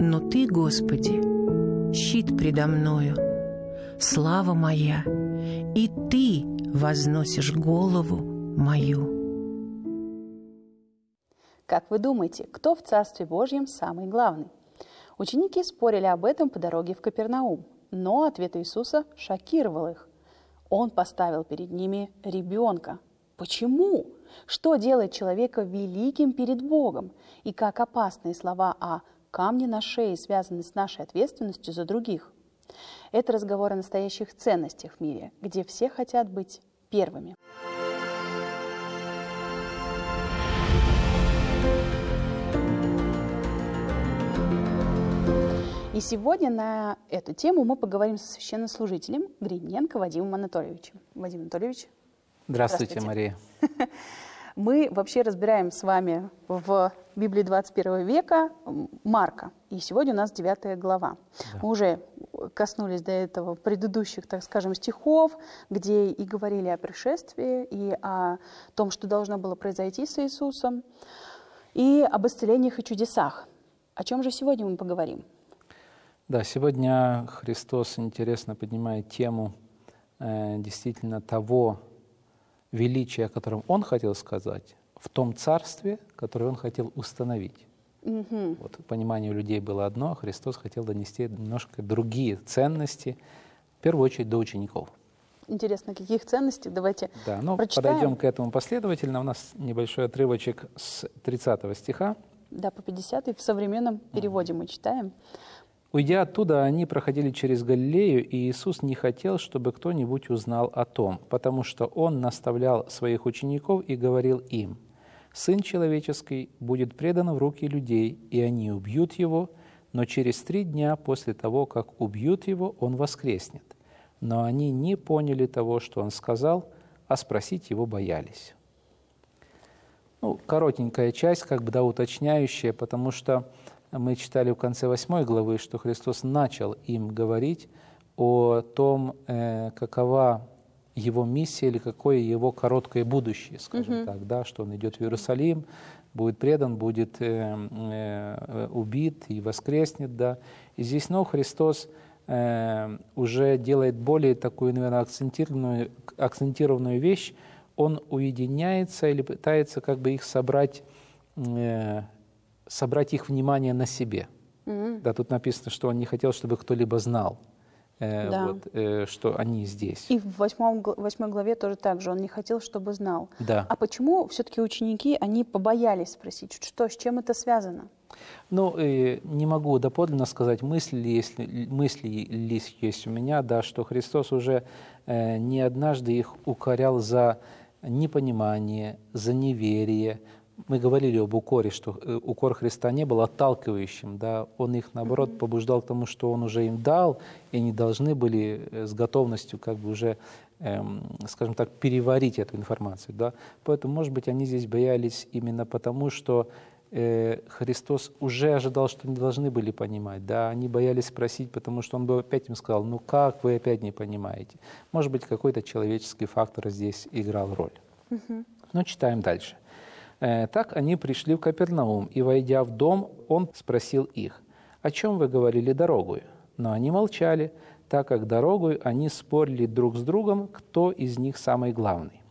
Но Ты, Господи, щит предо мною, слава моя, и Ты возносишь голову мою. Как вы думаете, кто в Царстве Божьем самый главный? Ученики спорили об этом по дороге в Капернаум, но ответ Иисуса шокировал их. Он поставил перед ними ребенка. Почему? Что делает человека великим перед Богом? И как опасные слова о камне на шее связаны с нашей ответственностью за других? Это разговор о настоящих ценностях в мире, где все хотят быть первыми. И сегодня на эту тему мы поговорим со священнослужителем Гриненко Вадимом Анатольевичем. Вадим Анатольевич. Здравствуйте, Мария. Мы вообще разбираем с вами в Библии 21 века Марка. И сегодня у нас 9 глава. Да. Мы уже коснулись до этого предыдущих, так скажем, стихов, где и говорили о пришествии, и о том, что должно было произойти с Иисусом, и об исцелениях и чудесах. О чем же сегодня мы поговорим? Да, сегодня Христос интересно поднимает тему действительно того величия, о котором Он хотел сказать, в том царстве, которое Он хотел установить. Вот, понимание у людей было одно, а Христос хотел донести немножко другие ценности, в первую очередь до учеников. Интересно, каких ценностей? Давайте прочитаем. Подойдем к этому последовательно. У нас небольшой отрывочек с 30 стиха. Да, по 50 в современном переводе мы читаем. «Уйдя оттуда, они проходили через Галилею, и Иисус не хотел, чтобы кто-нибудь узнал о том, потому что Он наставлял своих учеников и говорил им: „Сын человеческий будет предан в руки людей, и они убьют Его, но через 3 дня после того, как убьют Его, Он воскреснет“. Но они не поняли того, что Он сказал, а спросить Его боялись». Коротенькая часть, уточняющая, потому что мы читали в конце 8 главы, что Христос начал им говорить о том, какова Его миссия или какое Его короткое будущее, скажем так, да, что Он идет в Иерусалим, будет предан, будет убит и воскреснет. Да. И здесь Христос уже делает более такую, наверное, акцентированную вещь. Он уединяется или пытается их собрать их внимание на себе. Да, тут написано, что Он не хотел, чтобы кто-либо знал, что они здесь. И в 8 главе тоже так же. Он не хотел, чтобы знал. Да. А почему все-таки ученики, они побоялись спросить, с чем это связано? Не могу доподлинно сказать, мысли ли есть у меня, да, что Христос уже не однажды их укорял за непонимание, за неверие. Мы говорили об укоре, что укор Христа не был отталкивающим, да, Он их, наоборот, побуждал к тому, что Он уже им дал, и они должны были с готовностью уже, скажем так, переварить эту информацию, да. Поэтому, может быть, они здесь боялись именно потому, что Христос уже ожидал, что они должны были понимать, да, они боялись спросить, потому что Он бы опять им сказал: как вы опять не понимаете? Может быть, какой-то человеческий фактор здесь играл роль. Но читаем дальше. «Так они пришли в Капернаум, и, войдя в дом, Он спросил их: „О чем вы говорили дорогою?“ Но они молчали, так как дорогою они спорили друг с другом, кто из них самый главный.